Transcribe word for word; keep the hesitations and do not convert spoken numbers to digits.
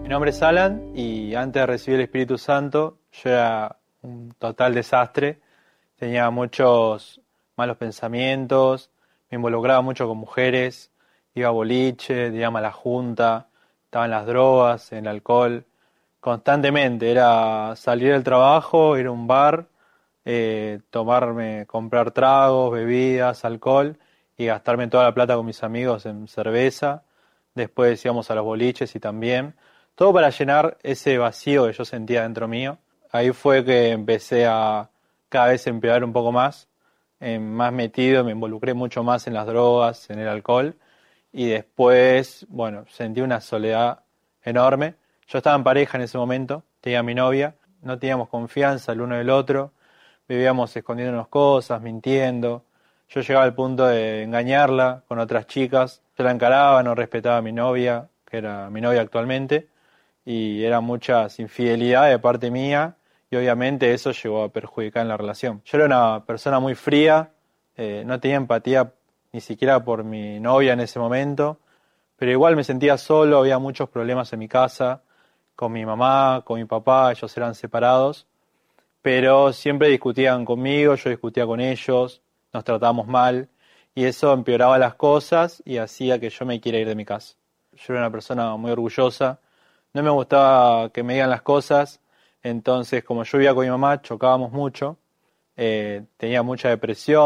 Mi nombre es Alan y antes de recibir el Espíritu Santo yo era un total desastre. Tenía muchos malos pensamientos, me involucraba mucho con mujeres, iba a boliche, digamos a la junta, estaba en las drogas, en el alcohol, constantemente. Era salir del trabajo, ir a un bar, eh, tomarme, comprar tragos, bebidas, alcohol y gastarme toda la plata con mis amigos en cerveza. Después íbamos a los boliches y también. Todo para llenar ese vacío que yo sentía dentro mío. Ahí fue que empecé a cada vez empeorar un poco más, eh, más metido, me involucré mucho más en las drogas, en el alcohol. Y después, bueno, sentí una soledad enorme. Yo estaba en pareja en ese momento, tenía a mi novia, no teníamos confianza el uno del otro, vivíamos escondiéndonos cosas, mintiendo. Yo llegaba al punto de engañarla con otras chicas, yo la encaraba, no respetaba a mi novia, que era mi novia actualmente, y eran muchas infidelidades de parte mía, y obviamente eso llegó a perjudicar en la relación. Yo era una persona muy fría, eh, no tenía empatía ni siquiera por mi novia en ese momento, pero igual me sentía solo, había muchos problemas en mi casa, con mi mamá, con mi papá, ellos eran separados, pero siempre discutían conmigo, yo discutía con ellos, nos tratábamos mal, y eso empeoraba las cosas y hacía que yo me quiera ir de mi casa. Yo era una persona muy orgullosa, no me gustaba que me digan las cosas, entonces como yo vivía con mi mamá, chocábamos mucho, eh, tenía mucha depresión.